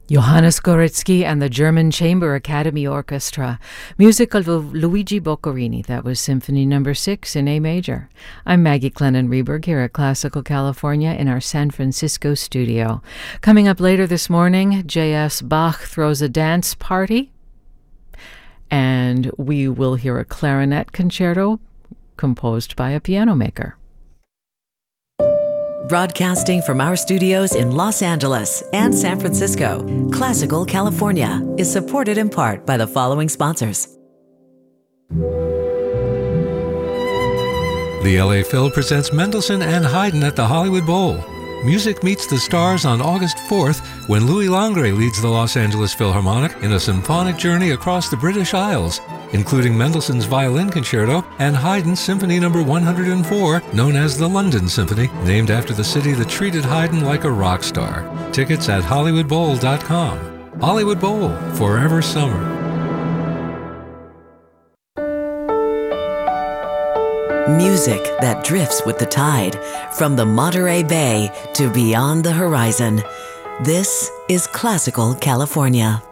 Johannes Goretzky and the German Chamber Academy Orchestra. Music of Luigi Boccherini. That was Symphony No. 6 in A major. I'm Maggie Clennon-Reberg here at Classical California in our San Francisco studio. Coming up later this morning, J.S. Bach throws a dance party, and we will hear a clarinet concerto composed by a piano maker. Broadcasting from our studios in Los Angeles and San Francisco, Classical California is supported in part by the following sponsors. The LA Phil presents Mendelssohn and Haydn at the Hollywood Bowl. Music meets the stars on August 4th when Louis Langret leads the Los Angeles Philharmonic in a symphonic journey across the British Isles, including Mendelssohn's Violin Concerto and Haydn's Symphony No. 104, known as the London Symphony, named after the city that treated Haydn like a rock star. Tickets at HollywoodBowl.com. Hollywood Bowl, forever summer. Music that drifts with the tide, from the Monterey Bay to beyond the horizon. This is Classical California.